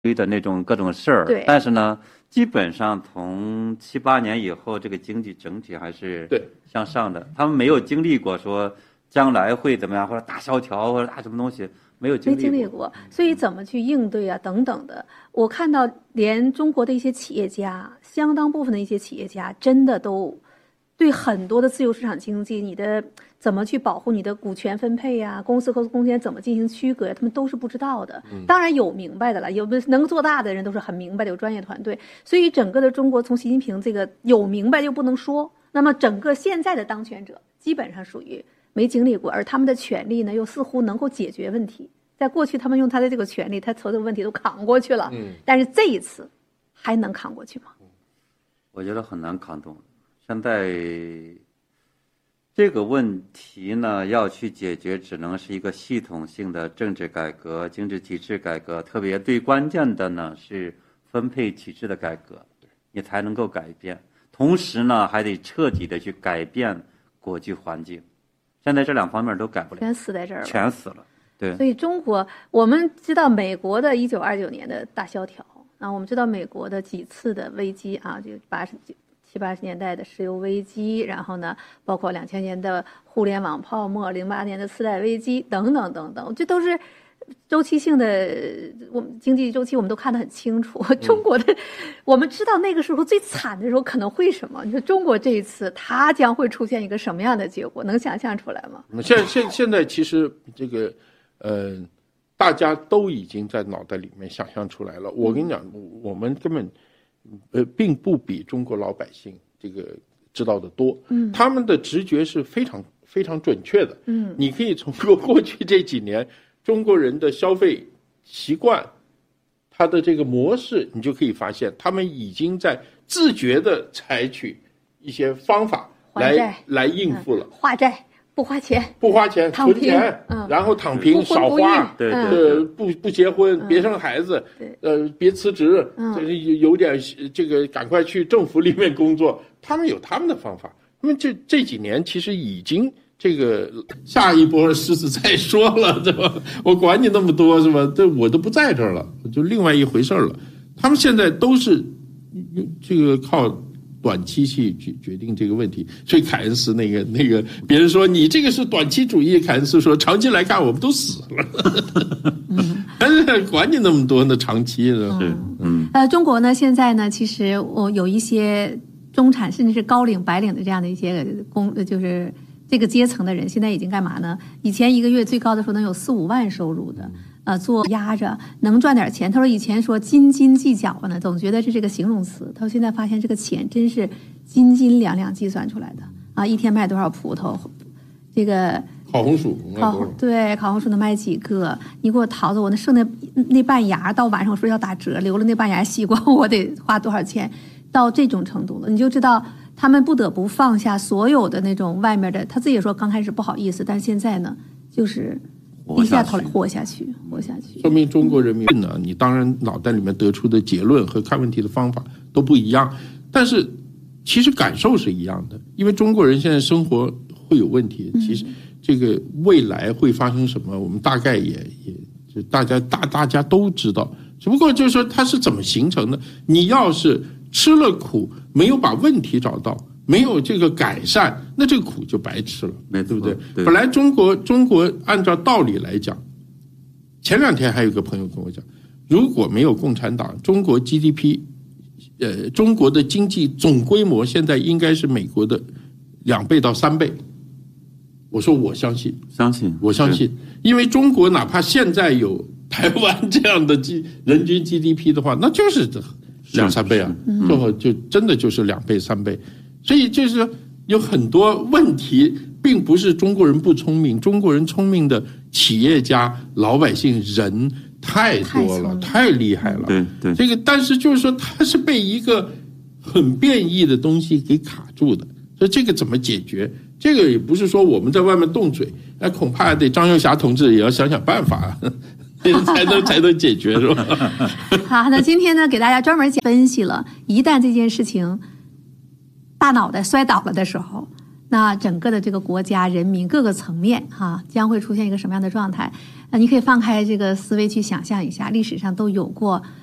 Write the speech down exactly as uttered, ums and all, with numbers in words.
堆的那种各种事儿， 对， 但是呢，基本上从七八年以后，这个经济整体还是对向上的。他们没有经历过说将来会怎么样，或者大萧条或者大什么东西，没有经历过。 没经历过，所以怎么去应对啊，等等的。我看到连中国的一些企业家，相当部分的一些企业家，真的都对很多的自由市场经济，你的怎么去保护你的股权分配呀、啊，公司和公司间怎么进行区隔呀，他们都是不知道的。当然有明白的了，有能做大的人都是很明白的，有专业团队。所以整个的中国从习近平这个有明白又不能说，那么整个现在的当权者基本上属于没经历过，而他们的权力呢又似乎能够解决问题。在过去他们用他的这个权力，他所有的问题都扛过去了。嗯，但是这一次还能扛过去吗？ 我觉得很难扛动。现在这个问题呢，要去解决，只能是一个系统性的政治改革、经济体制改革，特别最关键的呢是分配体制的改革，你才能够改变。同时呢，还得彻底的去改变国际环境。现在这两方面都改不了， 全死在这儿了， 全死了。对， 所以中国，我们知道美国的一九二九年的大萧条啊，我们知道美国的几次的危机啊，就八十七八十年代的石油危机，然后呢，包括两千年的互联网泡沫，零八年的次贷危机等等等等，这都是周期性的，我们经济周期我们都看得很清楚。中国的，我们知道那个时候最惨的时候可能会什么？你说中国这一次它将会出现一个什么样的结果？能想象出来吗？ 现现现在其实这个。呃，大家都已经在脑袋里面想象出来了。我跟你讲，我们根本呃并不比中国老百姓这个知道的多。嗯，他们的直觉是非常非常准确的。嗯，你可以从过过去这几年中国人的消费习惯，他的这个模式，你就可以发现，他们已经在自觉的采取一些方法来来应付了。 化债。不花钱， 不花钱，存钱，嗯，然后躺平，少花， 对对， 呃，不不结婚，别生孩子，呃，别辞职，就是有点这个，赶快去政府里面工作。他们有他们的方法。那么这这几年其实已经这个下一波狮子再说了，对吧？我管你那么多，是吧？这我都不在这儿了，就另外一回事了。他们现在都是这个靠短期去决决定这个问题，所以凯恩斯那个那个别人说你这个是短期主义，凯恩斯说长期来看我们都死了，但是管你那么多呢，长期的。 嗯嗯。呃，中国呢现在呢，其实我有一些中产甚至是高领、白领的这样的一些工，就是这个阶层的人，现在已经干嘛呢？以前一个月最高的时候能有四五万收入的。呃，做压着能赚点钱。他说以前说斤斤计较呢，总觉得是这个形容词。他说现在发现这个钱真是斤斤两两计算出来的啊！一天卖多少葡萄，这个烤红薯， 烤对烤红薯能卖几个？你给我淘子，我那剩那那半牙，到晚上我说要打折，留了那半牙西瓜，我得花多少钱？到这种程度了，你就知道他们不得不放下所有的那种外面的。他自己也说刚开始不好意思，但是现在呢，就是低下头来活下去，活下去。 说明中国人民呢，你当然脑袋里面得出的结论和看问题的方法都不一样，但是其实感受是一样的。因为中国人现在生活会有问题，其实这个未来会发生什么，我们大概也也就大家大大家都知道，只不过就是说它是怎么形成的。你要是吃了苦，没有把问题找到，没有这个改善，那这个苦就白吃了，对不对？ 对。 本来中国中国按照道理来讲，前两天还有个朋友跟我讲，如果没有共产党，中国 G D P， 呃，中国的经济总规模现在应该是美国的两倍到三倍。我说我相信， 相信， 我相信，因为中国哪怕现在有台湾这样的人均 G D P 的话，那就是两三倍啊，最后就真的就是两倍三倍。所以就是有很多问题，并不是中国人不聪明，中国人聪明的企业家、老百姓人太多了，太厉害了。 对对， 这个但是就是说，它是被一个很变异的东西给卡住的。所以这个怎么解决？这个也不是说我们在外面动嘴，那恐怕得张幼霞同志也要想想办法，才能才能解决，是吧？ 好，那今天呢，给大家专门分析了，一旦这件事情大脑袋摔倒了的时候，那整个的这个国家人民各个层面哈，将会出现一个什么样的状态？那你可以放开这个思维去想象一下，历史上都有过